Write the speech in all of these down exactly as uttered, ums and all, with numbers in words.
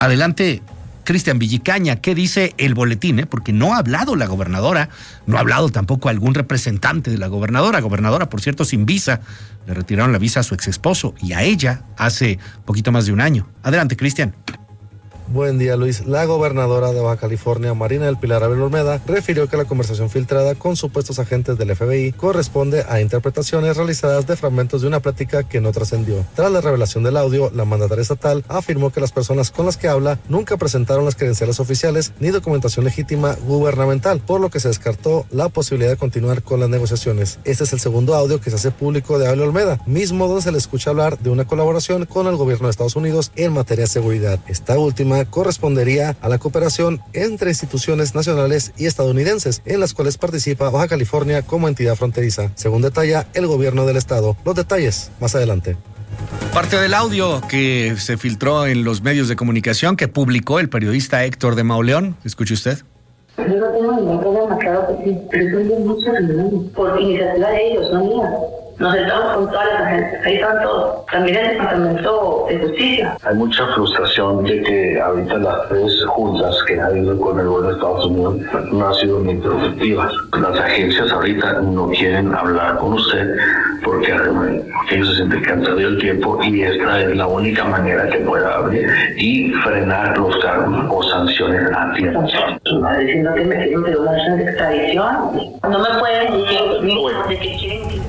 Adelante, Cristian Villicaña, ¿qué dice el boletín? Eh? Porque no ha hablado la gobernadora, no ha hablado tampoco algún representante de la gobernadora. Gobernadora, por cierto, sin visa. Le retiraron la visa a su ex esposo y a ella hace poquito más de un año. Adelante, Cristian. Buen día, Luis. La gobernadora de Baja California, Marina del Pilar Ávila Olmeda, refirió que la conversación filtrada con supuestos agentes del F B I corresponde a interpretaciones realizadas de fragmentos de una plática que no trascendió. Tras la revelación del audio, la mandataria estatal afirmó que las personas con las que habla nunca presentaron las credenciales oficiales ni documentación legítima gubernamental, por lo que se descartó la posibilidad de continuar con las negociaciones. Este es el segundo audio que se hace público de Ávila Olmeda, mismo donde se le escucha hablar de una colaboración con el gobierno de Estados Unidos en materia de seguridad. Esta última correspondería a la cooperación entre instituciones nacionales y estadounidenses, en las cuales participa Baja California como entidad fronteriza, según detalla el gobierno del estado. Los detalles más adelante. Parte del audio que se filtró en los medios de comunicación que publicó el periodista Héctor de Mauleón. Escuche usted. Yo no tengo ningún problema, claro que sí, pero son muchos problemas por iniciativa de ellos, no mía. Nos sentamos con todas las agencias, ahí están todos, también el Departamento de Justicia. Hay mucha frustración de que ahorita las tres juntas que ha habido con el gobierno de Estados Unidos no han sido muy productivas. Las agencias ahorita no quieren hablar con usted porque ellos se sienten cansados del tiempo y esta es la única manera que pueda abrir y frenar los cargos o sanciones a tiempo. Está diciendo que me quieren pedir una orden de extradición. No me pueden decir de que quieren...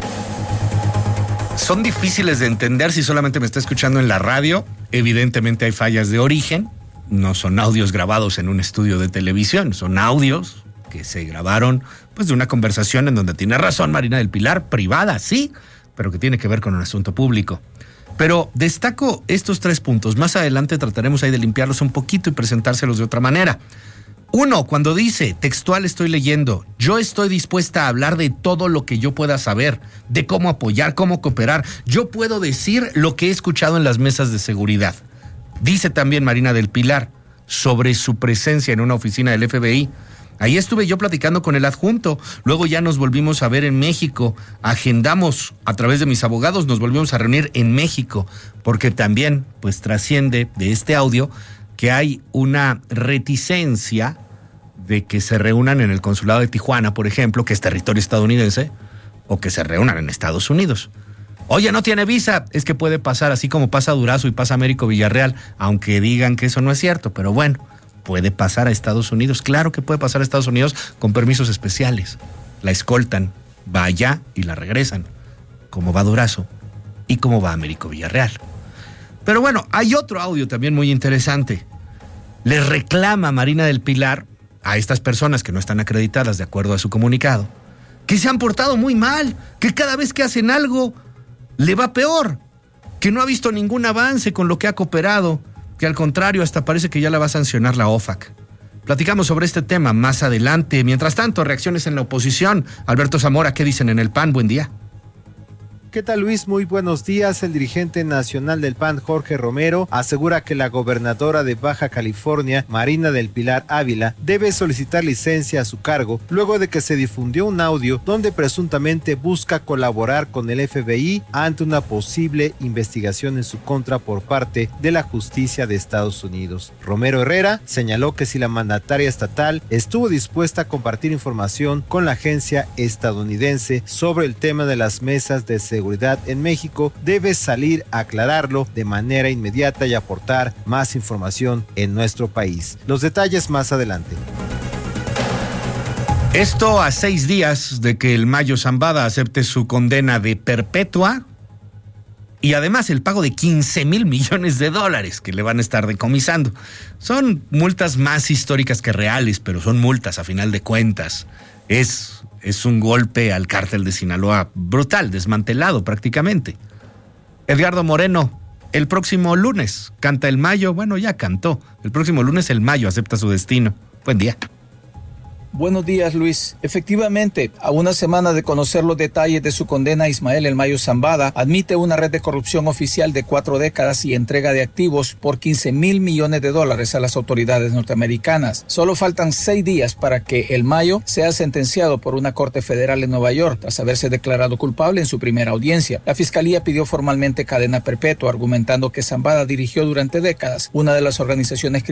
Son difíciles de entender si solamente me está escuchando en la radio. Evidentemente hay fallas de origen. No son audios grabados en un estudio de televisión. Son audios que se grabaron pues de una conversación en donde tiene razón Marina del Pilar, privada, sí, pero que tiene que ver con un asunto público. Pero destaco estos tres puntos. Más adelante trataremos ahí de limpiarlos un poquito y presentárselos de otra manera. Uno, cuando dice, textual estoy leyendo, yo estoy dispuesta a hablar de todo lo que yo pueda saber, de cómo apoyar, cómo cooperar. Yo puedo decir lo que he escuchado en las mesas de seguridad. Dice también Marina del Pilar sobre su presencia en una oficina del F B I. Ahí estuve yo platicando con el adjunto, luego ya nos volvimos a ver en México, agendamos a través de mis abogados, nos volvimos a reunir en México, porque también pues trasciende de este audio que hay una reticencia de que se reúnan en el consulado de Tijuana, por ejemplo, que es territorio estadounidense, o que se reúnan en Estados Unidos. Oye, no tiene visa, es que puede pasar, así como pasa Durazo y pasa Américo Villarreal, aunque digan que eso no es cierto, pero bueno, puede pasar a Estados Unidos, claro que puede pasar a Estados Unidos con permisos especiales. La escoltan, va allá y la regresan, como va Durazo y como va Américo Villarreal. Pero bueno, hay otro audio también muy interesante. Le reclama Marina del Pilar a estas personas que no están acreditadas de acuerdo a su comunicado, que se han portado muy mal, que cada vez que hacen algo le va peor, que no ha visto ningún avance con lo que ha cooperado, que al contrario hasta parece que ya la va a sancionar la O F A C. Platicamos sobre este tema más adelante. Mientras tanto, reacciones en la oposición. Alberto Zamora, ¿qué dicen en el P A N? Buen día. ¿Qué tal, Luis? Muy buenos días. El dirigente nacional del P A N, Jorge Romero, asegura que la gobernadora de Baja California, Marina del Pilar Ávila, debe solicitar licencia a su cargo luego de que se difundió un audio donde presuntamente busca colaborar con el F B I ante una posible investigación en su contra por parte de la justicia de Estados Unidos. Romero Herrera señaló que si la mandataria estatal estuvo dispuesta a compartir información con la agencia estadounidense sobre el tema de las mesas de seguridad Seguridad en México, debe salir a aclararlo de manera inmediata y aportar más información en nuestro país. Los detalles más adelante. Esto a seis días de que el Mayo Zambada acepte su condena de perpetua y además el pago de quince mil millones de dólares que le van a estar decomisando. Son multas más históricas que reales, pero son multas a final de cuentas. Es... Es un golpe al cártel de Sinaloa brutal, desmantelado prácticamente. Edgardo Moreno, el próximo lunes canta el Mayo, bueno, ya cantó. El próximo lunes el Mayo acepta su destino. Buen día. Buenos días, Luis. Efectivamente, a una semana de conocer los detalles de su condena, Ismael El Mayo Zambada admite una red de corrupción oficial de cuatro décadas y entrega de activos por quince mil millones de dólares a las autoridades norteamericanas. Solo faltan seis días para que El Mayo sea sentenciado por una corte federal en Nueva York, tras haberse declarado culpable en su primera audiencia. La fiscalía pidió formalmente cadena perpetua, argumentando que Zambada dirigió durante décadas una de las organizaciones